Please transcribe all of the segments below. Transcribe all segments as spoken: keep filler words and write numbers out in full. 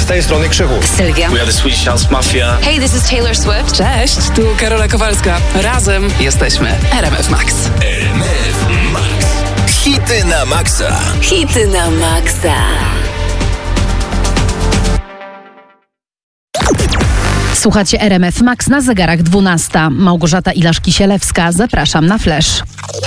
Z tej strony Krzychu. Sylwia. We are the Swedish House Mafia. Hey, this is Taylor Swift. Cześć, tu Karola Kowalska. Razem jesteśmy R M F Max. R M F Max. Hity na maksa. Hity na maksa. Słuchacie R M F Max, na zegarach dwunasta. Małgorzata Ilaszki-Sielewska, zapraszam na Flash.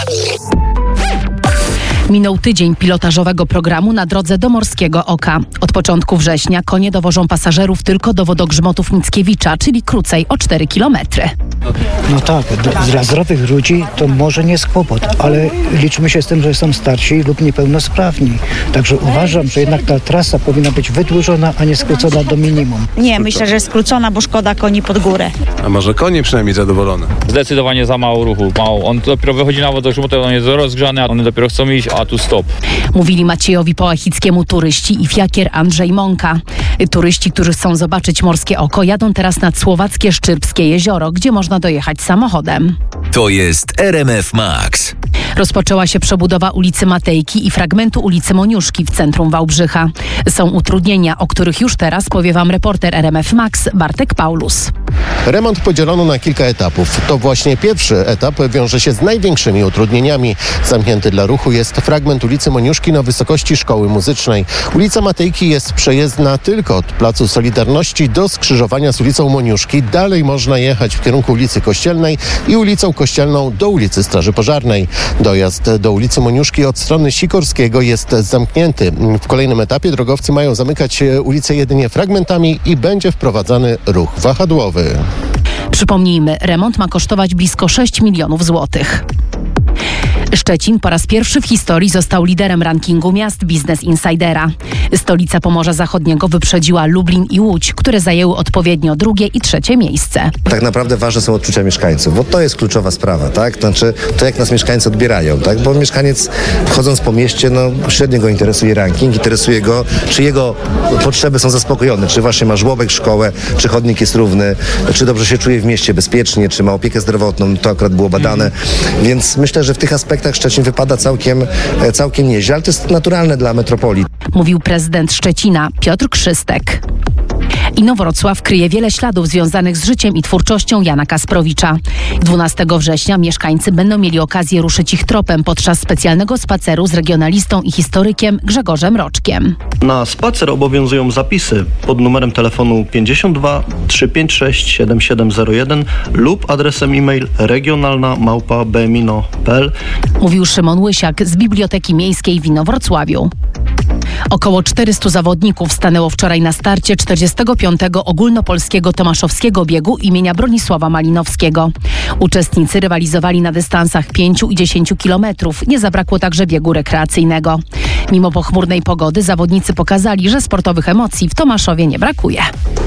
Minął tydzień pilotażowego programu na drodze do Morskiego Oka. Od początku września konie dowożą pasażerów tylko do wodogrzmotów Mickiewicza, czyli krócej o cztery kilometry. No tak, dla zdrowych ludzi to może nie jest kłopot, ale liczmy się z tym, że są starsi lub niepełnosprawni. Także uważam, że jednak ta trasa powinna być wydłużona, a nie skrócona do minimum. Nie, myślę, że skrócona, bo szkoda koni pod górę. A może konie przynajmniej zadowolone? Zdecydowanie za mało ruchu, mało. On dopiero wychodzi na wodogrzmot, on jest rozgrzany, a one dopiero chcą iść, a tu stop. Mówili Maciejowi Połachickiemu turyści i fiakier Andrzej Mąka. Turyści, którzy chcą zobaczyć Morskie Oko, jadą teraz nad słowackie Szczyrbskie jezioro, gdzie można dojechać samochodem. To jest R M F Max. Rozpoczęła się przebudowa ulicy Matejki i fragmentu ulicy Moniuszki w centrum Wałbrzycha. Są utrudnienia, o których już teraz powie wam reporter R M F Max Bartek Paulus. Remont podzielono na kilka etapów. To właśnie pierwszy etap wiąże się z największymi utrudnieniami. Zamknięty dla ruchu jest fragment ulicy Moniuszki na wysokości Szkoły Muzycznej. Ulica Matejki jest przejezdna tylko od Placu Solidarności do skrzyżowania z ulicą Moniuszki. Dalej można jechać w kierunku ulicy Kościelnej i ulicą Kościelną do ulicy Straży Pożarnej. Dojazd do ulicy Moniuszki od strony Sikorskiego jest zamknięty. W kolejnym etapie drogowcy mają zamykać ulicę jedynie fragmentami i będzie wprowadzany ruch wahadłowy. Przypomnijmy, remont ma kosztować blisko sześć milionów złotych. Szczecin po raz pierwszy w historii został liderem rankingu miast Business Insidera. Stolica Pomorza Zachodniego wyprzedziła Lublin i Łódź, które zajęły odpowiednio drugie i trzecie miejsce. Tak naprawdę ważne są odczucia mieszkańców, bo to jest kluczowa sprawa, tak? To znaczy to, jak nas mieszkańcy odbierają, tak? Bo mieszkaniec chodząc po mieście, no średnio go interesuje ranking, interesuje go, czy jego potrzeby są zaspokojone, czy właśnie ma żłobek, szkołę, czy chodnik jest równy, czy dobrze się czuje w mieście bezpiecznie, czy ma opiekę zdrowotną, to akurat było badane, więc myślę, że w tych aspektach Szczecin wypada całkiem, całkiem nieźle, ale to jest naturalne dla metropolii. Mówił prezydent Szczecina Piotr Krzystek. Inowrocław kryje wiele śladów związanych z życiem i twórczością Jana Kasprowicza. dwunastego września mieszkańcy będą mieli okazję ruszyć ich tropem podczas specjalnego spaceru z regionalistą i historykiem Grzegorzem Roczkiem. Na spacer obowiązują zapisy pod numerem telefonu pięćdziesiąt dwa trzysta pięćdziesiąt sześć siedemdziesiąt siedem zero jeden lub adresem e-mail regionalna małpa bmino kropka p l. Mówił Szymon Łysiak z Biblioteki Miejskiej w Inowrocławiu. Około czterystu zawodników stanęło wczoraj na starcie czterdziestego piątego ogólnopolskiego tomaszowskiego biegu imienia Bronisława Malinowskiego. Uczestnicy rywalizowali na dystansach pięciu i dziesięciu kilometrów. Nie zabrakło także biegu rekreacyjnego. Mimo pochmurnej pogody zawodnicy pokazali, że sportowych emocji w Tomaszowie nie brakuje.